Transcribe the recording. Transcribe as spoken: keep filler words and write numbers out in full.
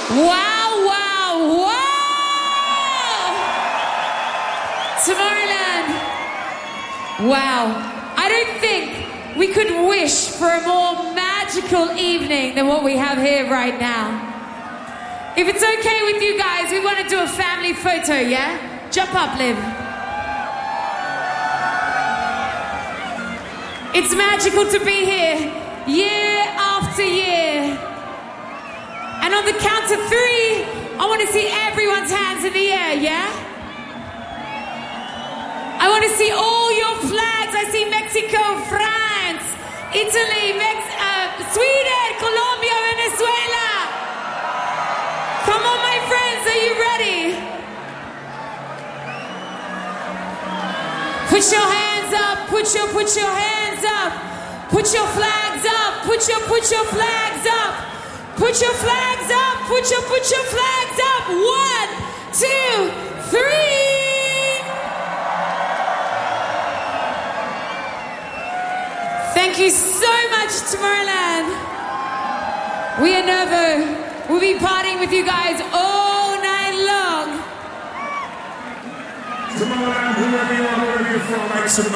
Wow, wow, wow! Tomorrowland. Wow. I don't think we could wish for a more magical evening than what we have here right now. If it's okay with you guys, we want to do a family photo, yeah? Jump up, Liv. It's magical to be here year after year. And on the count of three, I want to see everyone's hands in the air, yeah? I want to see all your flags. I see Mexico, France, Italy, Mex- uh, Sweden, Colombia, Venezuela. Come on, my friends, are you ready? Put your hands up, put your, put your hands up. Put your flags up, put your, put your flags up. Put your flags up, put your, put your flags up. One, two, three. Thank you so much, Tomorrowland. We are Novo. We'll be partying with you guys all night long. Tomorrowland, whoever you are, wherever you're from,